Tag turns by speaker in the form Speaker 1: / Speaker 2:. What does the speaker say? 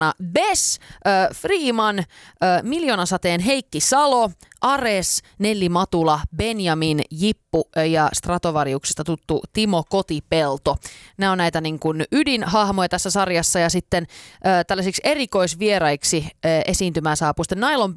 Speaker 1: Bess, Freeman, Miljoonasateen Heikki Salo, Ares, Nelli Matula, Benjamin, Jippu ja Stratovariuksista tuttu Timo Kotipelto. Nämä on näitä niin kuin ydinhahmoja tässä sarjassa ja sitten tällaisiksi erikoisvieraiksi esiintymään saapuu sitten Nylon